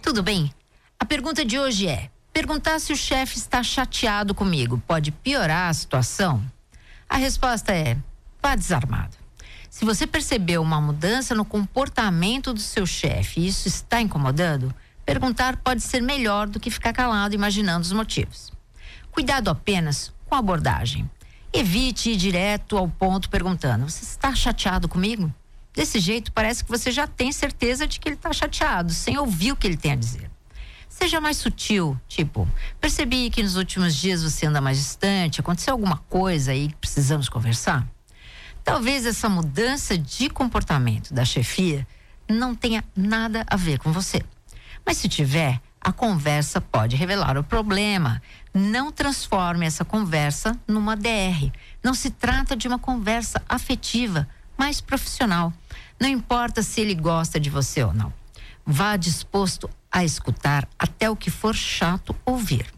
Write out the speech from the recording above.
tudo bem? A pergunta de hoje é: perguntar se o chefe está chateado comigo pode piorar a situação? A resposta é: vá desarmado. Se você percebeu uma mudança no comportamento do seu chefe e isso está incomodando, perguntar pode ser melhor do que ficar calado imaginando os motivos. Cuidado apenas com a abordagem. Evite ir direto ao ponto perguntando: você está chateado comigo? Desse jeito parece que você já tem certeza de que ele está chateado, sem ouvir o que ele tem a dizer. Seja mais sutil, tipo: percebi que nos últimos dias você anda mais distante, aconteceu alguma coisa aí que precisamos conversar? Talvez essa mudança de comportamento da chefia não tenha nada a ver com você. Mas se tiver, a conversa pode revelar o problema. Não transforme essa conversa numa DR. Não se trata de uma conversa afetiva, mas profissional. Não importa se ele gosta de você ou não. Vá disposto a escutar até o que for chato ouvir.